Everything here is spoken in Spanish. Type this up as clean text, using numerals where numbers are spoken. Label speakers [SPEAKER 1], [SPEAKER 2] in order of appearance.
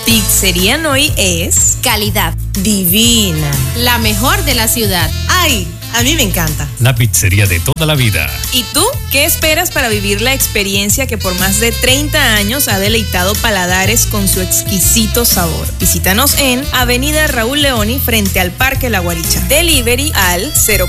[SPEAKER 1] Pizzería Noi es
[SPEAKER 2] calidad
[SPEAKER 1] divina,
[SPEAKER 2] la mejor de la ciudad.
[SPEAKER 1] ¡Ay! A mí me encanta.
[SPEAKER 3] La pizzería de toda la vida.
[SPEAKER 1] ¿Y tú qué esperas para vivir la experiencia que por más de 30 años ha deleitado paladares con su exquisito sabor? Visítanos en Avenida Raúl Leoni frente al Parque La Guaricha. Delivery al